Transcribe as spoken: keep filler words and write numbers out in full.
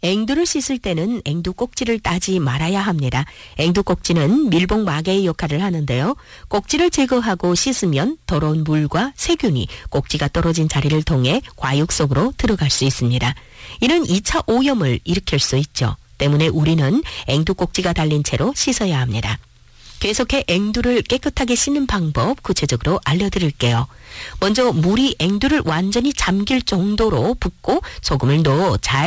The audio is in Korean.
앵두를 씻을 때는 앵두 꼭지를 따지 말아야 합니다. 앵두 꼭지는 밀봉 마개의 역할을 하는데요. 꼭지를 제거하고 씻으면 더러운 물과 세균이 꼭지가 떨어진 자리를 통해 과육 속으로 들어갈 수 있습니다. 이는 이 차 오염을 일으킬 수 있죠. 때문에 우리는 앵두 꼭지가 달린 채로 씻어야 합니다. 계속해 앵두를 깨끗하게 씻는 방법 구체적으로 알려드릴게요. 먼저 물이 앵두를 완전히 잠길 정도로 붓고 소금을 넣어 잘